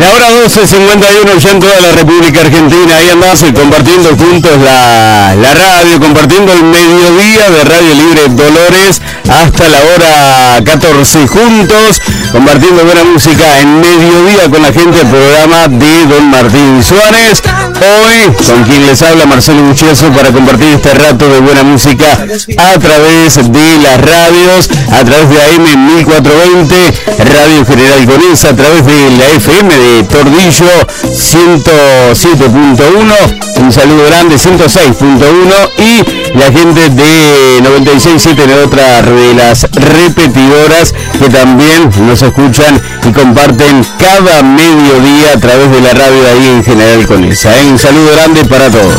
La hora 12:51 ya en toda la República Argentina. Ahí andamos compartiendo juntos la radio, compartiendo el mediodía de Radio Libre Dolores hasta la hora 14 juntos, compartiendo buena música en mediodía con la gente del programa de Don Martín Suárez. Hoy con quien les habla Marcelo Buchioso para compartir este rato de buena música a través de las radios, a través de AM 1420, Radio General Conesa, a través de la FM de Tordillo 107.1, un saludo grande 106.1 y la gente de 96.7 en otra de las repetidoras que también nos escuchan y comparten cada mediodía a través de la radio de ahí en General Conesa. Un saludo grande para todos.